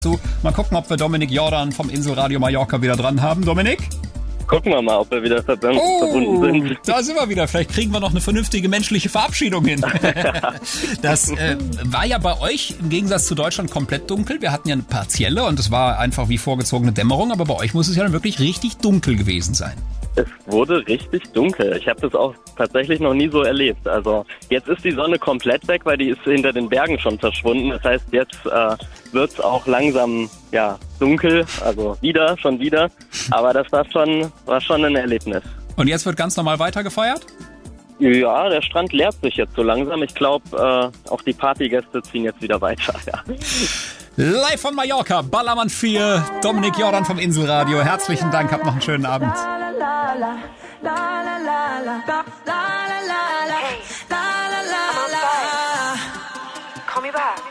Mal gucken, ob wir Dominik Jordan vom Inselradio Mallorca wieder dran haben. Dominik? Gucken wir mal, ob wir wieder verbunden sind. Da sind wir wieder. Vielleicht kriegen wir noch eine vernünftige menschliche Verabschiedung hin. Das war ja bei euch im Gegensatz zu Deutschland komplett dunkel. Wir hatten ja eine partielle und es war einfach wie vorgezogene Dämmerung. Aber bei euch muss es ja dann wirklich richtig dunkel gewesen sein. Es wurde richtig dunkel. Ich habe das auch tatsächlich noch nie so erlebt. Also jetzt ist die Sonne komplett weg, weil die ist hinter den Bergen schon verschwunden. Das heißt, jetzt wird's auch langsam dunkel, also schon wieder. Aber das war schon ein Erlebnis. Und jetzt wird ganz normal weiter gefeiert? Ja, der Strand leert sich jetzt so langsam. Ich glaube, auch die Partygäste ziehen jetzt wieder weiter. Ja. Live von Mallorca, Ballermann 4, Dominik Jordan vom Inselradio. Herzlichen Dank, habt noch einen schönen Abend. Call me back.